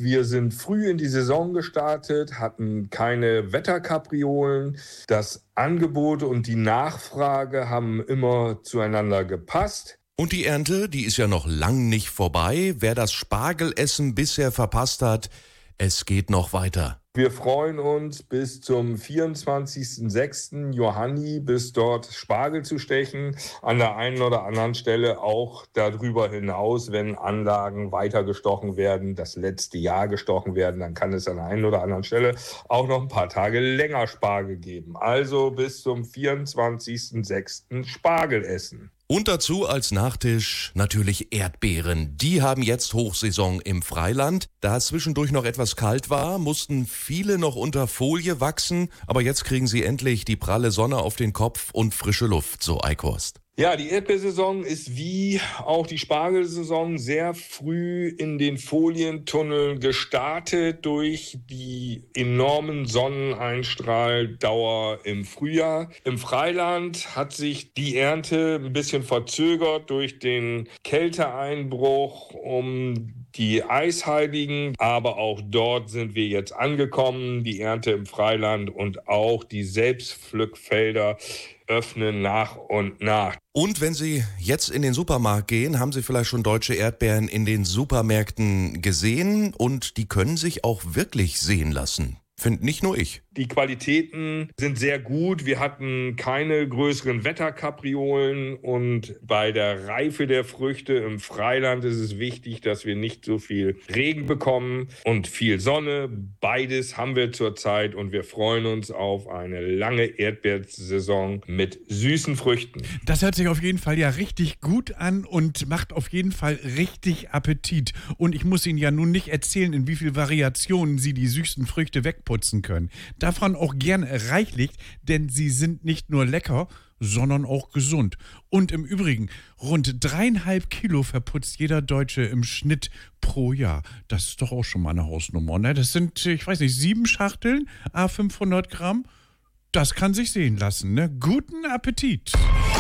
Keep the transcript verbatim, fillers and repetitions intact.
wir sind früh in die Saison gestartet, hatten keine Wetterkapriolen. Das Angebot und die Nachfrage haben immer zueinander gepasst. Und die Ernte, die ist ja noch lang nicht vorbei. Wer das Spargelessen bisher verpasst hat, es geht noch weiter. Wir freuen uns bis zum vierundzwanzigsten sechsten Johanni, bis dort Spargel zu stechen. An der einen oder anderen Stelle auch darüber hinaus, wenn Anlagen weiter gestochen werden, das letzte Jahr gestochen werden, dann kann es an der einen oder anderen Stelle auch noch ein paar Tage länger Spargel geben. Also bis zum vierundzwanzigsten sechsten Spargel essen. Und dazu als Nachtisch natürlich Erdbeeren. Die haben jetzt Hochsaison im Freiland. Da es zwischendurch noch etwas kalt war, mussten viele noch unter Folie wachsen. Aber jetzt kriegen sie endlich die pralle Sonne auf den Kopf und frische Luft, so Eickhorst. Ja, die Erdbeersaison ist wie auch die Spargelsaison sehr früh in den Folientunneln gestartet durch die enormen Sonneneinstrahldauer im Frühjahr. Im Freiland hat sich die Ernte ein bisschen verzögert durch den Kälteeinbruch um die Eisheiligen, aber auch dort sind wir jetzt angekommen. Die Ernte im Freiland und auch die Selbstpflückfelder öffnen nach und nach. Und wenn Sie jetzt in den Supermarkt gehen, haben Sie vielleicht schon deutsche Erdbeeren in den Supermärkten gesehen und die können sich auch wirklich sehen lassen. Finde nicht nur ich. Die Qualitäten sind sehr gut. Wir hatten keine größeren Wetterkapriolen und bei der Reife der Früchte im Freiland ist es wichtig, dass wir nicht so viel Regen bekommen und viel Sonne. Beides haben wir zurzeit und wir freuen uns auf eine lange Erdbeersaison mit süßen Früchten. Das hört sich auf jeden Fall ja richtig gut an und macht auf jeden Fall richtig Appetit. Und ich muss Ihnen ja nun nicht erzählen, in wie viel Variationen Sie die süßen Früchte wegputzen können. Davon auch gern reichlich, denn sie sind nicht nur lecker, sondern auch gesund. Und im Übrigen, rund dreieinhalb Kilo verputzt jeder Deutsche im Schnitt pro Jahr. Das ist doch auch schon mal eine Hausnummer, ne? Das sind, ich weiß nicht, sieben Schachteln, à fünfhundert Gramm. Das kann sich sehen lassen, ne? Guten Appetit!